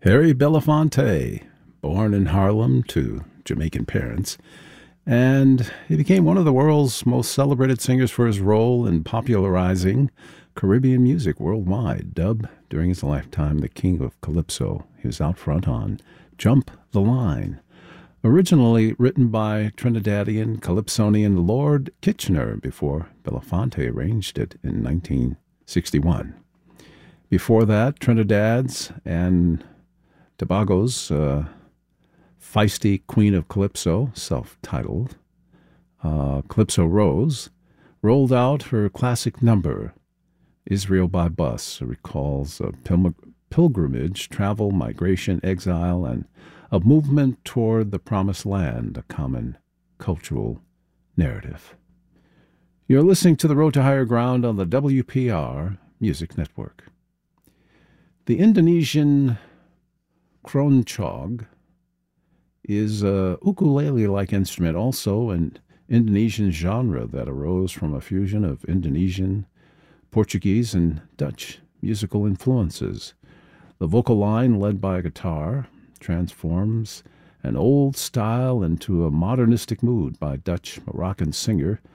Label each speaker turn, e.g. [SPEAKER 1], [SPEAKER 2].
[SPEAKER 1] Harry Belafonte, born in Harlem to Jamaican parents, and he became one of the world's most celebrated singers for his role in popularizing Caribbean music worldwide. Dubbed during his lifetime the King of Calypso, he was out front on Jump the Line, originally written by Trinidadian Calypsonian Lord Kitchener before Belafonte arranged it in 1961. Before that, Trinidad's and Tobago's feisty Queen of Calypso, self-titled Calypso Rose, rolled out her classic number, Israel by Bus. It recalls a pilgrimage, travel, migration, exile, and a movement toward the Promised Land, a common cultural narrative. You're listening to The Road to Higher Ground on the WPR Music Network. The Indonesian Kroncog is a ukulele-like instrument, also an Indonesian genre that arose from a fusion of Indonesian, Portuguese, and Dutch musical influences. The vocal line, led by a guitar, transforms an old style into a modernistic mood by Dutch Moroccan singer